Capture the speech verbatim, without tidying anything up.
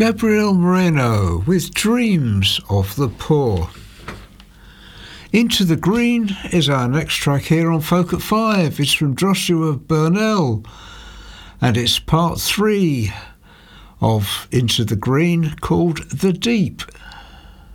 Gabriel Moreno with Dreams of the Poor. Into the Green is our next track here on Folk at Five. It's from Joshua Burnell, and it's part three of Into the Green, called The Deep.